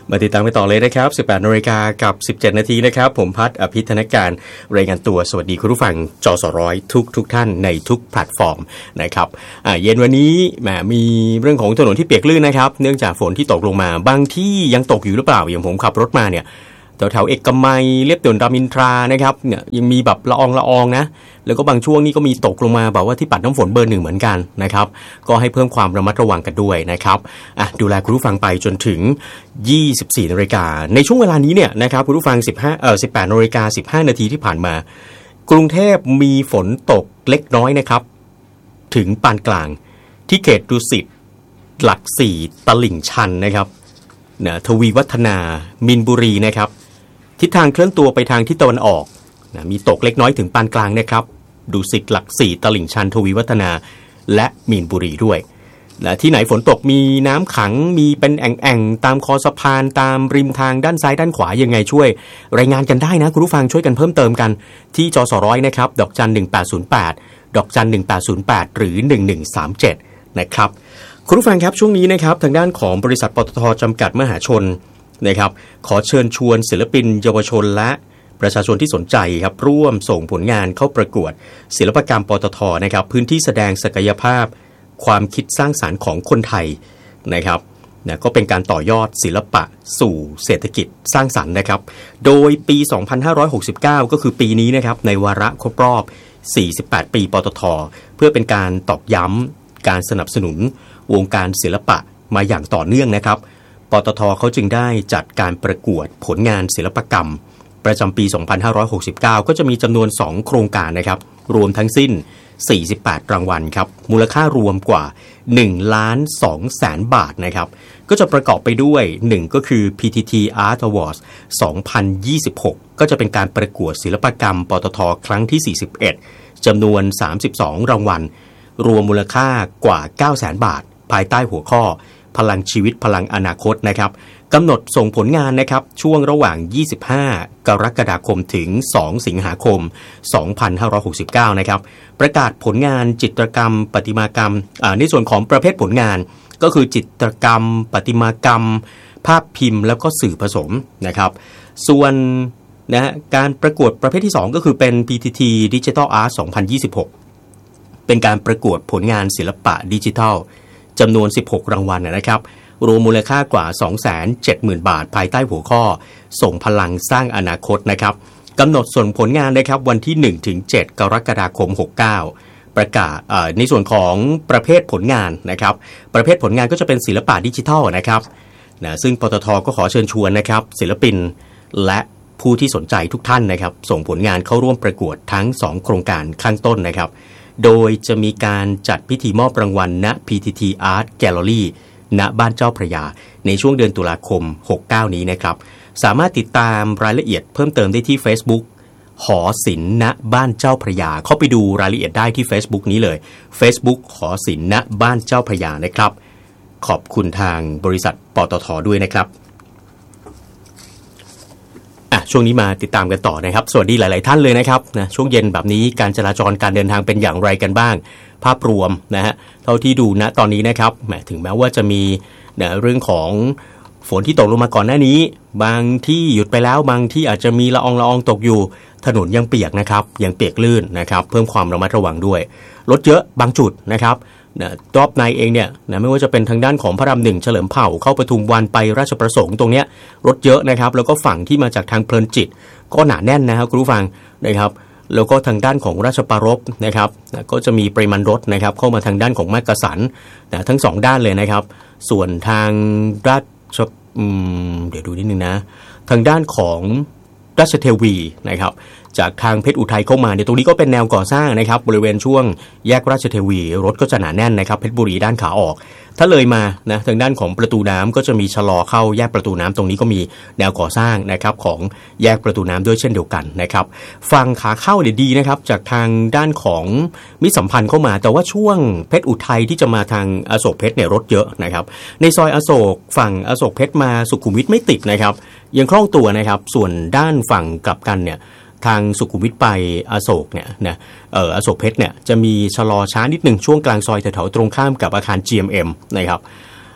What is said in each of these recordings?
มาติดตามไปต่อเลยนะครับ 18 น.กับ 17 นาทีนะครับผมพัฒน์อภิธนการรายงานตัวสวัสดีคุณผู้ฟังจสร้อยทุกท่านในทุกแพลตฟอร์มนะครับเย็นวันนี้มีเรื่องของถนนที่เปียกลื่นนะครับเนื่องจากฝนที่ตกลงมาบางที่ยังตกอยู่หรือเปล่าอย่างผมขับรถมาเนี่ยแถวเอกมัยเลียบด่วนรามอินทรานะครับเนี่ยยังมีแบบละอองนะแล้วก็บางช่วงนี้ก็มีตกลงมาแบบว่าที่ปัดน้ำฝนเบอร์ 1เหมือนกันนะครับก็ให้เพิ่มความระมัดระวังกันด้วยนะครับดูแลคุณผู้ฟังไปจนถึง 24 น.ในช่วงเวลานี้เนี่ยนะครับคุณผู้ฟัง18 น.15 นาทีที่ผ่านมากรุงเทพมีฝนตกเล็กน้อยนะครับถึงปานกลางที่เขตดุสิตหลัก4ตลิ่งชันนะครับทวีวัฒนามินบุรีนะครับทิศทางเคลื่อนตัวไปทางทิศตะวันออกมีตกเล็กน้อยถึงปานกลางนะครับดุสิตหลัก4ตลิ่งชันทวีวัฒนาและมีนบุรีด้วยที่ไหนฝนตกมีน้ำขังมีเป็นแอ่งๆตามคอสะพานตามริมทางด้านซ้ายด้านขวายังไงช่วยรายงานกันได้นะคุณผู้ฟังช่วยกันเพิ่มเติมกันที่จสร้อยนะครับดอกจัน1808ดอกจัน1808หรือ1137นะครับคุณผู้ฟังครับช่วงนี้นะครับทางด้านของบริษัทปตท.จำกัดมหาชนนะครับขอเชิญชวนศิลปินเยาวชนและประชาชนที่สนใจครับร่วมส่งผลงานเข้าประกวดศิลปกรรมปตท.นะครับพื้นที่แสดงศักยภาพความคิดสร้างสรรค์ของคนไทยนะครับก็เป็นการต่อยอดศิลปะสู่เศรษฐกิจสร้างสรรค์นะครับโดยปี 2569 ก็คือปีนี้นะครับในวาระครบรอบ 48 ปีปตท.เพื่อเป็นการตอกย้ำการสนับสนุนวงการศิลปะมาอย่างต่อเนื่องนะครับปตท.เขาจึงได้จัดการประกวดผลงานศิลปกรรมประจำปี 2569 ก็จะมีจำนวน 2 โครงการนะครับรวมทั้งสิ้น 48 รางวัลครับมูลค่ารวมกว่า 1,200,000 บาทนะครับก็จะประกอบไปด้วย 1 ก็คือ PTT Art Awards 2026 ก็จะเป็นการประกวดศิลปกรรมปตท.ครั้งที่ 41 จำนวน 32 รางวัลรวมมูลค่ากว่า 900,000 บาทภายใต้หัวข้อพลังชีวิตพลังอนาคตนะครับกำหนดส่งผลงานนะครับช่วงระหว่าง 25 กรกฎาคมถึง 2 สิงหาคม 2569 นะครับประกาศผลงานจิตรกรรมประติมากรรมในส่วนของประเภทผลงานก็คือจิตรกรรมประติมากรรมภาพพิมพ์แล้วก็สื่อผสมนะครับส่วนการประกวดประเภทที่ 2 ก็คือเป็น PTT Digital Art 2026 เป็นการประกวดผลงานศิลปะดิจิทัลจำนวน 16 รางวัลนะครับรวมมูลค่ากว่า 270,000 บาทภายใต้หัวข้อส่งพลังสร้างอนาคตนะครับกำหนดส่งผลงานนะครับวันที่ 1-7 กรกฎาคม 69 ประกาศในส่วนของประเภทผลงานนะครับประเภทผลงานก็จะเป็นศิลปะดิจิทัลนะครับซึ่งปตท.ก็ขอเชิญชวนนะครับศิลปินและผู้ที่สนใจทุกท่านนะครับส่งผลงานเข้าร่วมประกวดทั้ง 2 โครงการข้างต้นนะครับโดยจะมีการจัดพิธีมอบรางวัลณ PTT Art Gallery ณบ้านเจ้าพระยาในช่วงเดือนตุลาคม 69 นี้นะครับสามารถติดตามรายละเอียดเพิ่มเติมได้ที่ Facebook หอศิลป์ณบ้านเจ้าพระยาเข้าไปดูรายละเอียดได้ที่ Facebook นี้เลย Facebook หอศิลป์ณบ้านเจ้าพระยานะครับขอบคุณทางบริษัทปตท.ด้วยนะครับช่วงนี้มาติดตามกันต่อนะครับสวัสดีหลายๆท่านเลยนะครับช่วงเย็นแบบนี้การจราจรการเดินทางเป็นอย่างไรกันบ้างภาพรวมนะฮะเท่าที่ดูณตอนนี้นะครับถึงแม้ว่าจะมีเรื่องของฝนที่ตกลงมาก่อนหน้านี้บางที่หยุดไปแล้วบางที่อาจจะมีละอองตกอยู่ถนนยังเปียกนะครับยังเปียกลื่นนะครับเพิ่มความระมัดระวังด้วยรถเยอะบางจุดนะครับรอบในเองเนี่ยไม่ว่าจะเป็นทางด้านของพระราม 1เฉลิมเผ่าเข้าปทุมวันไปราชประสงค์ตรงเนี้ยรถเยอะนะครับแล้วก็ฝั่งที่มาจากทางเพลินจิตก็หนาแน่นนะครับคุณผู้ฟังนะครับแล้วก็ทางด้านของราชปรภนะครับก็จะมีปริมาณรถนะครับเข้ามาทางด้านของมักกะสันทั้ง2ด้านเลยนะครับส่วนทางราชเดี๋ยวดูนิดนึงนะทางด้านของราชเทวีนะครับจากทางเพชรอุทัยเข้ามาเนี่ยตรงนี้ก็เป็นแนวก่อสร้างนะครับบริเวณช่วงแยกราชเทวีรถก็จะหนาแน่นนะครับเพชรบุรีด้านขาออกถ้าเลยมานะทางด้านของประตูน้ำก็จะมีชะลอเข้าแยกประตูน้ำตรงนี้ก็มีแนวก่อสร้างนะครับของแยกประตูน้ำด้วยเช่นเดียวกันนะครับฝั่งขาเข้าเนี่ยดีนะครับจากทางด้านของมิตรสัมพันธ์เข้ามาแต่ว่าช่วงเพชรอุทัยที่จะมาทางอโศกเพชรเนี่ยรถเยอะนะครับในซอยอโศกฝั่งอโศกเพชรมาสุขุมวิทไม่ติดนะครับยังคล่องตัวนะครับส่วนด้านฝั่งกลับกันเนี่ยทางสุขุมวิทไปอโศกเนี่ยนะอโศกเพชรเนี่ยจะมีชะลอช้านิดหนึ่งช่วงกลางซอยแถวๆตรงข้ามกับอาคาร GMM นะครับ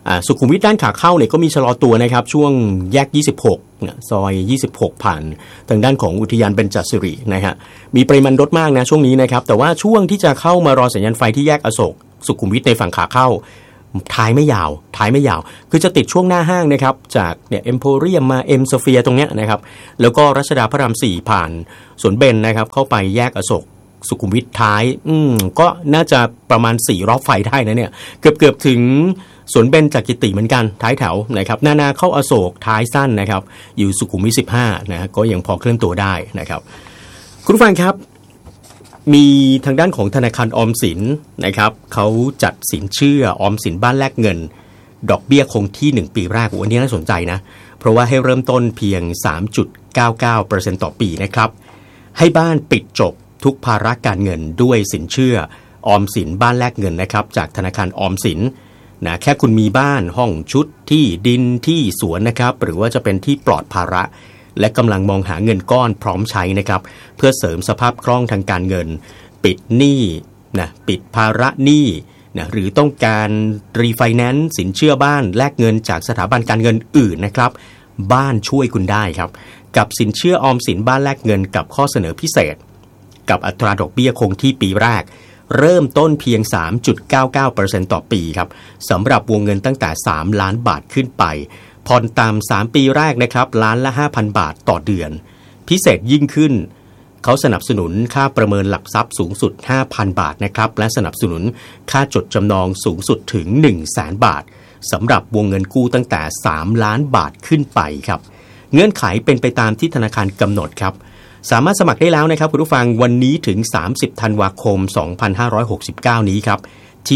สุขุมวิทด้านขาเข้าเนี่ยก็มีชะลอตัวนะครับช่วงแยก26ซอย26ผ่านทางด้านของอุทยานเบญจสิรินะฮะมีปริมาณรถมากนะช่วงนี้นะครับแต่ว่าช่วงที่จะเข้ามารอสัญญาณไฟที่แยกอโศกสุขุมวิทในฝั่งขาเข้าท้ายไม่ยาวคือจะติดช่วงหน้าห้างนะครับจากเนี่ยเอ็มโพเรียมมาเอ็มโซเฟียตรงเนี้ยนะครับแล้วก็รัชดาพระราม4ผ่านสวนเบญนะครับเข้าไปแยกอโศกสุขุมวิทท้ายก็น่าจะประมาณ4รอบไฟได้นะเนี่ยเกือบถึงสวนเบญจกิติเหมือนกันท้ายแถวนะครับนาเข้าอโศกท้ายสั้นนะครับอยู่สุขุมวิท15นะก็ยังพอเคลื่อนตัวได้นะครับคุณผู้ฟังครับมีทางด้านของธนาคารออมสินนะครับเขาจัดสินเชื่อออมสินบ้านแลกเงินดอกเบี้ยคงที่1ปีแรกอันนี้น่าสนใจนะเพราะว่าให้เริ่มต้นเพียง 3.99% ต่อปีนะครับให้บ้านปิดจบทุกภาระการเงินด้วยสินเชื่อออมสินบ้านแลกเงินนะครับจากธนาคารออมสินนะแค่คุณมีบ้านห้องชุดที่ดินที่สวนนะครับหรือว่าจะเป็นที่ปลอดภาระและกำลังมองหาเงินก้อนพร้อมใช้นะครับเพื่อเสริมสภาพคล่องทางการเงินปิดหนี้นะปิดภาระหนี้นะหรือต้องการรีไฟแนนซ์สินเชื่อบ้านแลกเงินจากสถาบันการเงินอื่นนะครับบ้านช่วยคุณได้ครับกับสินเชื่อออมสินบ้านแลกเงินกับข้อเสนอพิเศษกับอัตราดอกเบี้ยคงที่ปีแรกเริ่มต้นเพียง 3.99% ต่อปีครับสำหรับวงเงินตั้งแต่3ล้านบาทขึ้นไปผ่อนตาม3ปีแรกนะครับล้านละ 5,000 บาทต่อเดือนพิเศษยิ่งขึ้นเขาสนับสนุนค่าประเมินหลักทรัพย์สูงสุด 5,000 บาทนะครับและสนับสนุนค่าจดจำนองสูงสุดถึง 100,000 บาทสำหรับวงเงินกู้ตั้งแต่3ล้านบาทขึ้นไปครับเงื่อนไขเป็นไปตามที่ธนาคารกำหนดครับสามารถสมัครได้แล้วนะครับคุณผู้ฟังวันนี้ถึง30ธันวาคม2569นี้ครับที่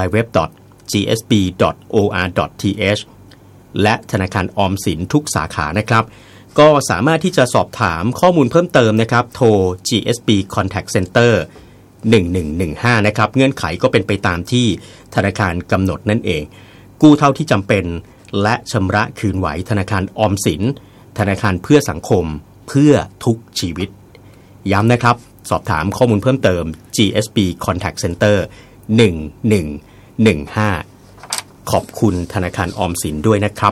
www.gsb.or.th และธนาคารออมสินทุกสาขานะครับก็สามารถที่จะสอบถามข้อมูลเพิ่มเติมนะครับโทร GSB Contact Center 1115นะครับเงื่อนไขก็เป็นไปตามที่ธนาคารกำหนดนั่นเองกู้เท่าที่จำเป็นและชำระคืนไหวธนาคารออมสินธนาคารเพื่อสังคมเพื่อทุกชีวิตย้ำนะครับสอบถามข้อมูลเพิ่มเติม GSB Contact Center 1115ขอบคุณธนาคารออมสินด้วยนะครับ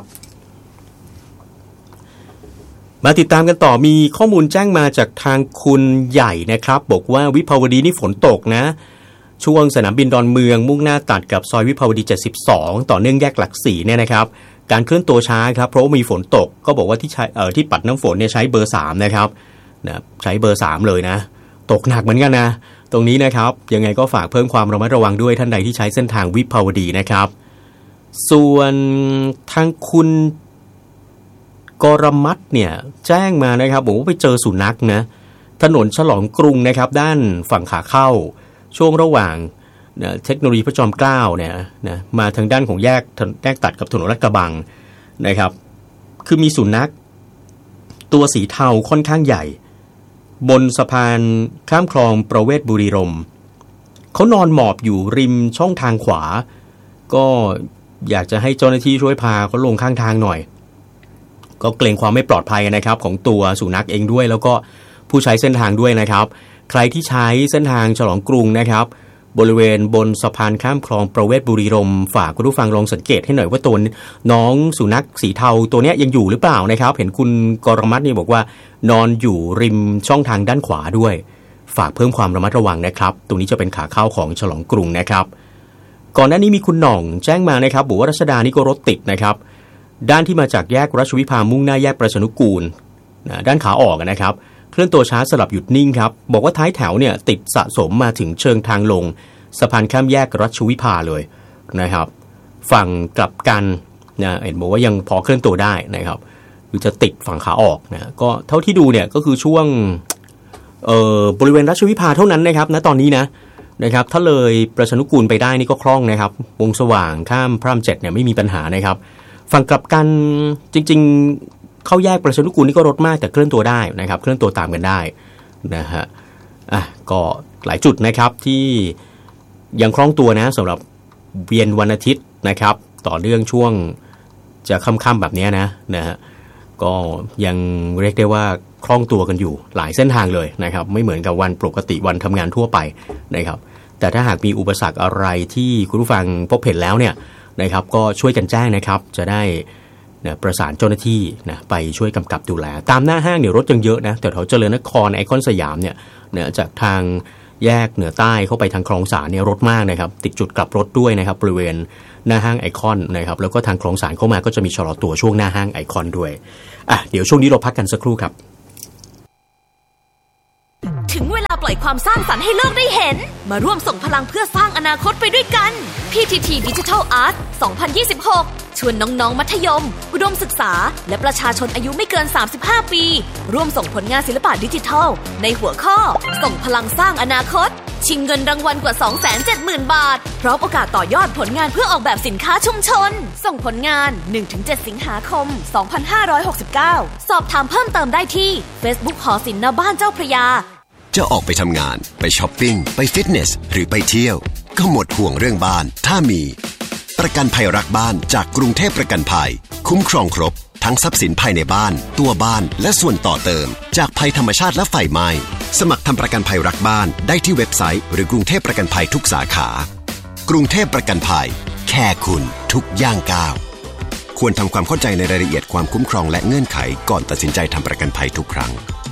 มาติดตามกันต่อมีข้อมูลแจ้งมาจากทางคุณใหญ่นะครับบอกว่าวิภาวดีนี่ฝนตกนะช่วงสนามบินดอนเมืองมุ่งหน้าตัดกับซอยวิภาวดี72ต่อเนื่องแยกหลัก4เนี่ยนะครับการเคลื่อนตัวช้าครับเพราะว่ามีฝนตกก็บอกว่าที่ใช้ที่ปัดน้ำฝนเนี่ยใช้เบอร์3นะครับนะใช้เบอร์3เลยนะตกหนักเหมือนกันนะตรงนี้นะครับยังไงก็ฝากเพิ่มความระมัดระวังด้วยท่านใดที่ใช้เส้นทางวิภาวดีนะครับส่วนทางคุณกรมัตเนี่ยแจ้งมานะครับบอกว่าไปเจอสุนัขนะถนนฉลองกรุงนะครับด้านฝั่งขาเข้าช่วงระหว่างเทคโนโลยีพระจอมเกล้าเนี่ยนะมาทางด้านของแยกตัดกับถนนลาดกระบังนะครับคือมีสุนัขตัวสีเทาค่อนข้างใหญ่บนสะพานข้ามคลองประเวศบุรีรมย์เขานอนหมอบอยู่ริมช่องทางขวาก็อยากจะให้เจ้าหน้าที่ช่วยพาเขาลงข้างทางหน่อยก็เกรงความไม่ปลอดภัยนะครับของตัวสุนัขเองด้วยแล้วก็ผู้ใช้เส้นทางด้วยนะครับใครที่ใช้เส้นทางฉลองกรุงนะครับบริเวณบนสะพานข้ามคลองประเวศบุรีรมย์ฝากคุณผู้ฟังลองสังเกตให้หน่อยว่าตัวน้องสุนัขสีเทาตัวนี้ยังอยู่หรือเปล่านะครับเห็นคุณกรมัตนี่บอกว่านอนอยู่ริมช่องทางด้านขวาด้วยฝากเพิ่มความระมัดระวังนะครับตรงนี้จะเป็นขาเข้าของฉลองกรุงนะครับก่อนหน้านี้มีคุณหน่องแจ้งมานะครับบอกว่ารัชดานี่ก็รถติดนะครับด้านที่มาจากแยกรัชวิภามุ่งหน้าแยกประชานุกูลด้านขาออกนะครับเคลื่อนตัวช้าสลับหยุดนิ่งครับบอกว่าท้ายแถวเนี่ยติดสะสมมาถึงเชิงทางลงสะพานข้ามแยกรัชวิภาเลยนะครับฝั่งกลับกันนะเห็นบอกว่ายังพอเคลื่อนตัวได้นะครับหรือจะติดฝั่งขาออกนะก็เท่าที่ดูเนี่ยก็คือช่วงบริเวณรัชวิภาเท่านั้นนะครับณตอนนี้นะครับถ้าเลยประชานุกูลไปได้นี่ก็คล่องนะครับวงสว่างข้ามพระราม7เนี่ยไม่มีปัญหานะครับฝั่งกลับกันจริงๆเข้าแยกประชานุกูลนี่ก็รถมากแต่เคลื่อนตัวได้นะครับเคลื่อนตัวตามกันได้นะฮะก็หลายจุดนะครับที่ยังคล่องตัวนะสำหรับเวียนวันอาทิตย์นะครับต่อเนื่องช่วงจะค่ำๆแบบนี้นะฮะก็ยังเรียกได้ว่าคล่องตัวกันอยู่หลายเส้นทางเลยนะครับไม่เหมือนกับวันปกติวันทำงานทั่วไปนะครับแต่ถ้าหากมีอุปสรรคอะไรที่คุณผู้ฟังพบเห็นแล้วเนี่ยนะครับก็ช่วยกันแจ้งนะครับจะได้นะประสานเจ้าหน้าที่นะไปช่วยกำกับดูแลตามหน้าห้างเนี่ยรถยังเยอะนะแต่แถวเจริญนครไอคอนสยามเนี่ยจากทางแยกเหนือใต้เข้าไปทางคลองสานเนี่ยรถมากนะครับติดจุดกลับรถด้วยนะครับบริเวณหน้าห้างไอคอนนะครับแล้วก็ทางคลองสานเข้ามาก็จะมีชะลอตัวช่วงหน้าห้างไอคอนด้วยเดี๋ยวช่วงนี้เราพักกันสักครู่ครับถึงเวลาปล่อยความสร้างสรรค์ให้โลกได้เห็นมาร่วมส่งพลังเพื่อสร้างอนาคตไปด้วยกัน PTT Digital Art 2026 ชวนน้องๆมัธยมอุดมศึกษาและประชาชนอายุไม่เกิน35ปีร่วมส่งผลงานศิลปะดิจิทัลในหัวข้อส่งพลังสร้างอนาคตชิงเงินรางวัลกว่า 270,000 บาทพร้อมโอกาสต่อยอดผลงานเพื่อออกแบบสินค้าชุมชนส่งผลงาน 1-7 สิงหาคม 2569 สอบถามเพิ่มเติมได้ที่ Facebook หอศิลป์ณบ้านเจ้าพระยาจะออกไปทำงานไปช้อปปิ้งไปฟิตเนสหรือไปเที่ยวก็หมดห่วงเรื่องบ้านถ้ามีประกันภัยรักบ้านจากกรุงเทพประกันภัยคุ้มครองครบทั้งทรัพย์สินภายในบ้านตัวบ้านและส่วนต่อเติมจากภัยธรรมชาติและไฟไหม้สมัครทำประกันภัยรักบ้านได้ที่เว็บไซต์หรือกรุงเทพประกันภัยทุกสาขากรุงเทพประกันภัยแค่คุณทุกย่างก้าวควรทำความเข้าใจในรายละเอียดความคุ้มครองและเงื่อนไขก่อนตัดสินใจทำประกันภัยทุกครั้ง